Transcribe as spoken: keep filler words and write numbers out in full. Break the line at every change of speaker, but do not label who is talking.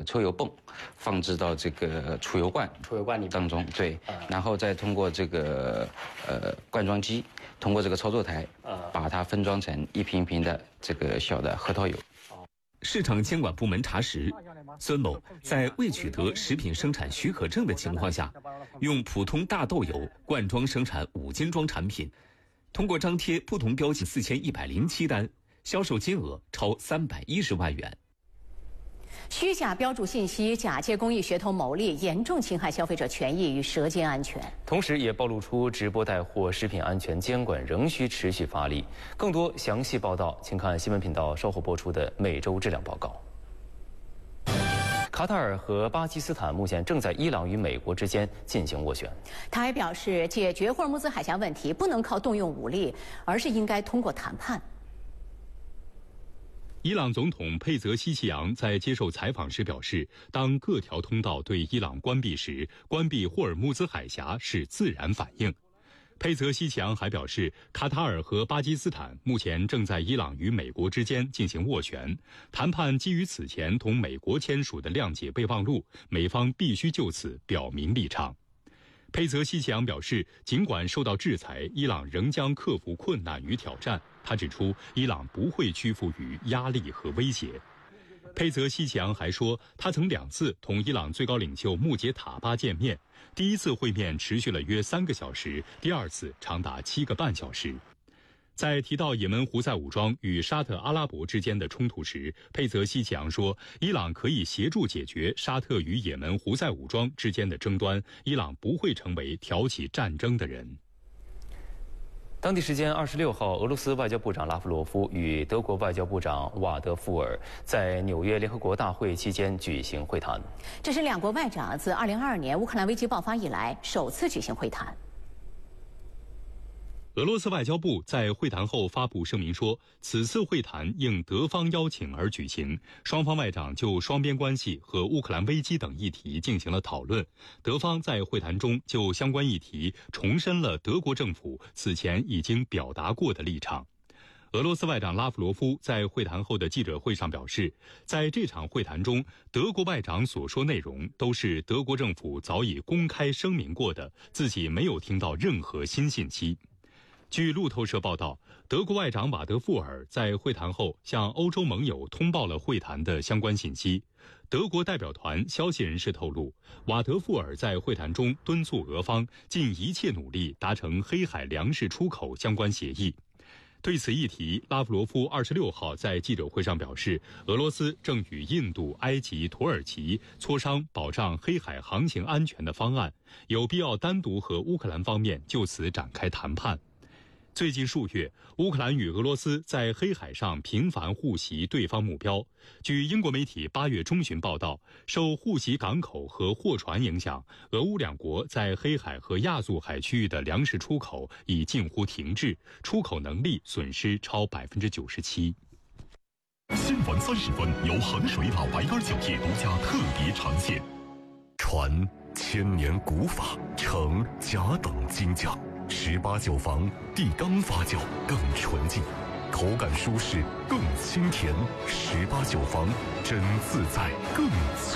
抽油泵放置到这个储油罐
储油罐里
当中，对，然后再通过这个呃灌装机，通过这个操作台，把它分装成一瓶一瓶的这个小的核桃油。
市场监管部门查实，孙某在未取得食品生产许可证的情况下，用普通大豆油灌装生产五斤装产品，通过张贴不同标记四千一百零七单，销售金额超三百一十万元。
虚假标注信息、假借公益噱头牟利，严重侵害消费者权益与舌尖安全。
同时，也暴露出直播带货食品安全监管仍需持续发力。更多详细报道，请看新闻频道稍后播出的每周质量报告。卡塔尔和巴基斯坦目前正在伊朗与美国之间进行斡旋。
他还表示，解决霍尔木兹海峡问题不能靠动用武力，而是应该通过谈判。
伊朗总统佩泽西奇扬在接受采访时表示，当各条通道对伊朗关闭时，关闭霍尔木兹海峡是自然反应。佩泽西奇扬还表示，卡塔尔和巴基斯坦目前正在伊朗与美国之间进行斡旋谈判，基于此前同美国签署的谅解备忘录，美方必须就此表明立场。佩泽西奇扬表示，尽管受到制裁，伊朗仍将克服困难与挑战。他指出，伊朗不会屈服于压力和威胁。佩泽西奇扬还说，他曾两次同伊朗最高领袖穆杰塔巴见面，第一次会面持续了约三个小时，第二次长达七个半小时。在提到也门胡塞武装与沙特阿拉伯之间的冲突时，佩泽西奇扬说，伊朗可以协助解决沙特与也门胡塞武装之间的争端，伊朗不会成为挑起战争的人。
当地时间二十六号，俄罗斯外交部长拉夫罗夫与德国外交部长瓦德富尔在纽约联合国大会期间举行会谈。
这是两国外长自二零二二年乌克兰危机爆发以来首次举行会谈。
俄罗斯外交部在会谈后发布声明说，此次会谈应德方邀请而举行，双方外长就双边关系和乌克兰危机等议题进行了讨论。德方在会谈中就相关议题重申了德国政府此前已经表达过的立场。俄罗斯外长拉夫罗夫在会谈后的记者会上表示，在这场会谈中，德国外长所说内容都是德国政府早已公开声明过的，自己没有听到任何新信息。据路透社报道，德国外长瓦德富尔在会谈后向欧洲盟友通报了会谈的相关信息。德国代表团消息人士透露，瓦德富尔在会谈中敦促俄方尽一切努力达成黑海粮食出口相关协议。对此议题，拉夫罗夫二十六号在记者会上表示，俄罗斯正与印度、埃及、土耳其磋商保障黑海航行安全的方案，有必要单独和乌克兰方面就此展开谈判。最近数月，乌克兰与俄罗斯在黑海上频繁互袭对方目标。据英国媒体八月中旬报道，受互袭港口和货船影响，俄乌两国在黑海和亚速海区域的粮食出口已近乎停滞，出口能力损失超百分之九十七。
新闻三十分由衡水老白干酒业独家特别呈现。传千年古法，承甲等精讲。十八酒房地缸发酵更纯净，口感舒适更清甜。十八酒房真自在更自